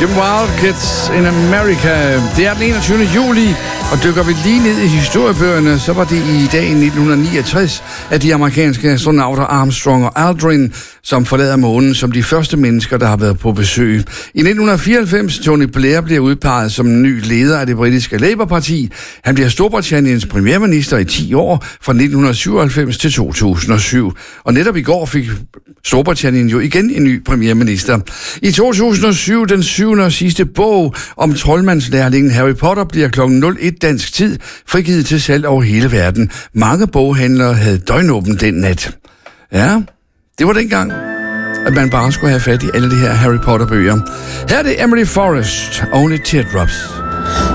Jim Wild, Kids in America. Det er den 21. juli, og dykker vi lige ned i historiebøgerne, så var det i dag 1969, at de amerikanske astronauter Armstrong og Aldrin, som forlader månen som de første mennesker, der har været på besøg. I 1994, Tony Blair bliver udpeget som ny leder af det britiske Labour-parti. Han bliver Storbritanniens premierminister i 10 år, fra 1997 til 2007. Og netop i går fik Storbritannien jo igen en ny premierminister. I 2007, den 7. og sidste bog om troldmandslærlingen Harry Potter, bliver kl. 01 dansk tid frigivet til salg over hele verden. Mange boghandlere havde døgnåbent den nat. Ja, det var dengang, at man bare skulle have fat i alle de her Harry Potter-bøger. Her er det Emily Forrest, Only Teardrops.